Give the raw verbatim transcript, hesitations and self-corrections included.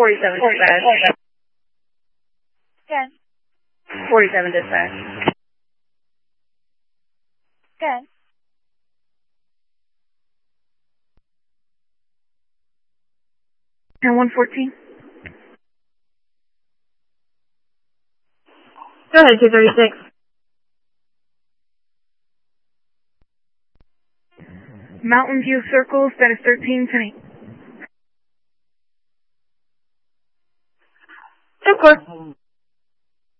forty-seven dispatch. Good. forty-seven dispatch. Good. ten one fourteen. Go ahead, two thirty-six. Mountain View Circle, status thirteen, ten eight.